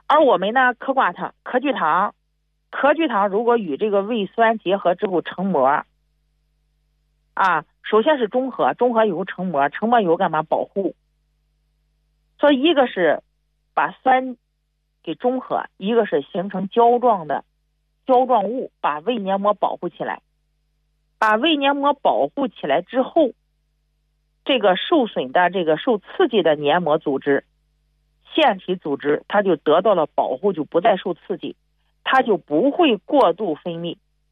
而我们呢，嗑瓜它壳聚糖，壳聚糖如果与这个胃酸结合之后成膜啊，首先是中和，中和以后成膜，成膜以后干嘛？保护。所以一个是把酸给中和，一个是形成胶状物，把胃黏膜保护起来。把胃黏膜保护起来之后，这个受损的这个受刺激的黏膜组织、腺体组织，它就得到了保护，就不再受刺激，它就不会过度分泌，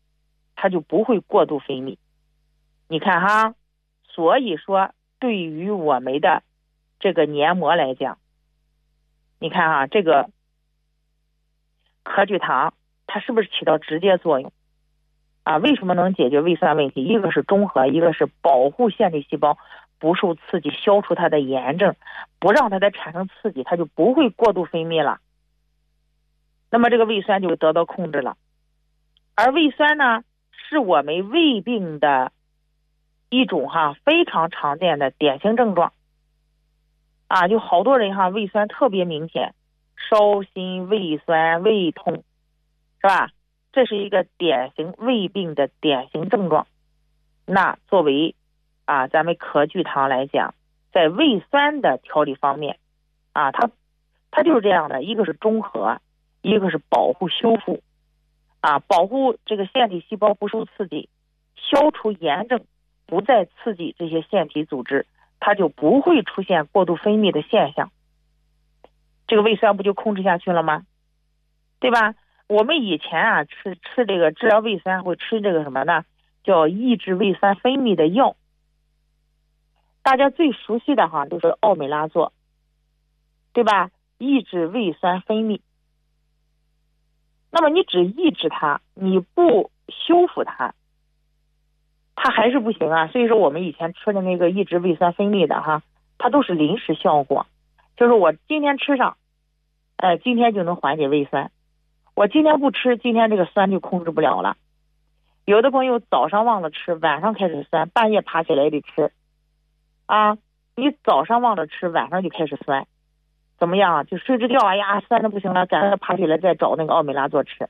你看哈，所以说对于我们的这个黏膜来讲，你看哈，这个壳聚糖它是不是起到直接作用啊？为什么能解决胃酸问题？一个是中和，一个是保护腺体细胞不受刺激，消除它的炎症，不让它再产生刺激，它就不会过度分泌了。那么这个胃酸就得到控制了。而胃酸呢，是我们胃病的一种非常常见的典型症状啊，就好多人胃酸特别明显，烧心、胃酸、胃痛，是吧？这是一个典型胃病的典型症状。那作为咱们壳聚糖来讲，在胃酸的调理方面它就是这样的，一个是中和，一个是保护修复保护这个腺体细胞不受刺激，消除炎症，不再刺激这些腺体组织，它就不会出现过度分泌的现象，这个胃酸不就控制下去了吗？对吧？我们以前吃这个治疗胃酸会吃这个什么呢？叫抑制胃酸分泌的药。大家最熟悉的就是奥美拉唑，对吧？抑制胃酸分泌。那么你只抑制它，你不修复它还是不行啊。所以说我们以前吃的那个抑制胃酸分泌的它都是临时效果，就是我今天吃上今天就能缓解胃酸，我今天不吃，今天这个酸就控制不了了。有的朋友早上忘了吃，晚上开始酸，半夜爬起来得吃你早上忘了吃，晚上就开始酸，怎么样就睡着觉，酸的不行了，赶快爬起来再找那个奥美拉唑吃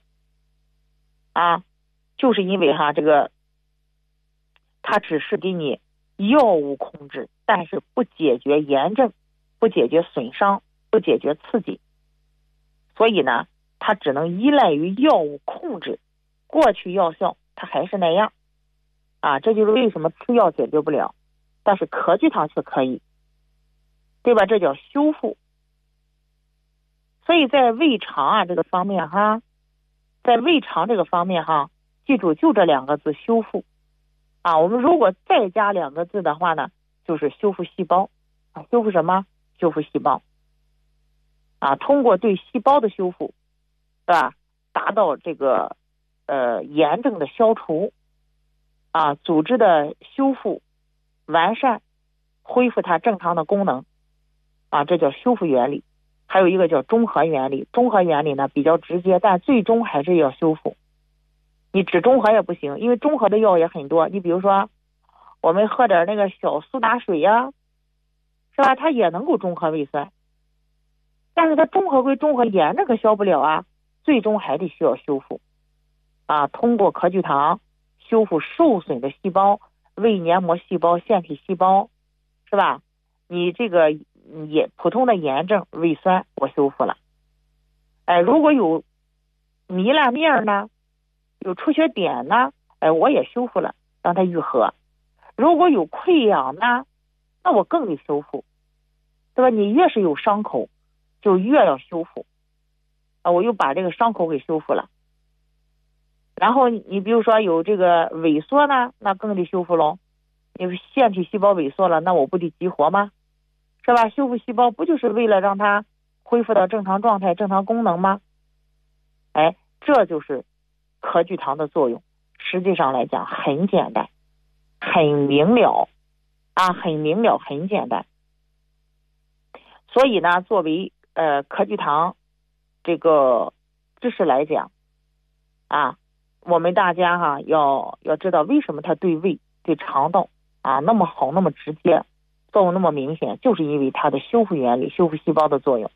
就是因为这个它只是给你药物控制，但是不解决炎症，不解决损伤，不解决刺激，所以呢它只能依赖于药物控制，过去药效它还是那样这就是为什么吃药解决不了，但是壳聚糖却可以，对吧？这叫修复。所以在胃肠这个方面在胃肠这个方面记住就这两个字，修复我们如果再加两个字的话呢，就是修复细胞修复什么？修复细胞通过对细胞的修复，是吧？达到这个炎症的消除组织的修复完善，恢复它正常的功能这叫修复原理。还有一个叫中和原理，中和原理呢比较直接，但最终还是要修复。你只中和也不行，因为中和的药也很多，你比如说我们喝点那个小苏打水是吧？它也能够中和胃酸，但是它中和归中和，炎症可消不了最终还得需要修复通过壳聚糖修复受损的细胞，胃黏膜细胞、腺体细胞，是吧？你这个普通的炎症胃酸我修复了，如果有糜烂面呢，有出血点呢，我也修复了，让它愈合。如果有溃疡呢，那我更得修复，对吧？你越是有伤口就越要修复我又把这个伤口给修复了。然后你比如说有这个萎缩呢，那更得修复咯。因为腺体细胞萎缩了，那我不得激活吗？是吧？修复细胞不就是为了让它恢复到正常状态、正常功能吗？这就是壳聚糖的作用。实际上来讲很简单，很明了很明了，很简单。所以呢，作为壳聚糖这个知识来讲我们大家要知道为什么它对胃对肠道那么好，那么直接，作用那么明显，就是因为它的修复原理，修复细胞的作用。